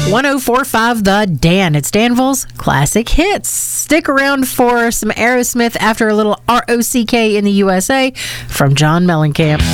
1045 The Dan. It's Danville's Classic Hits. Stick around for some Aerosmith after a little ROCK in the USA from John Mellencamp.